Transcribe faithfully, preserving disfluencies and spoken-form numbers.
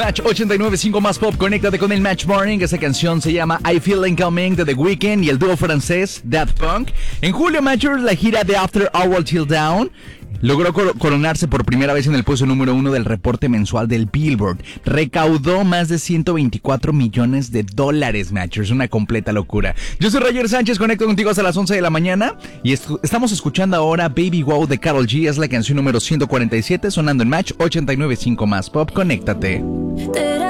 Match ochenta y nueve punto cinco más pop, conéctate con el Match Morning. Esa canción se llama I Feel Like Coming de The Weeknd y el dúo francés Daft Punk. En julio, Matchers, la gira de After Hour Till Down logró cor- coronarse por primera vez en el puesto número uno del reporte mensual del Billboard. Recaudó más de ciento veinticuatro millones de dólares, Matchers. Una completa locura. Yo soy Roger Sánchez, conecto contigo hasta las once de la mañana. Y est- estamos escuchando ahora Baby Wow de Karol G. Es la canción número ciento cuarenta y siete, sonando en Match ochenta y nueve punto cinco más pop. Conéctate.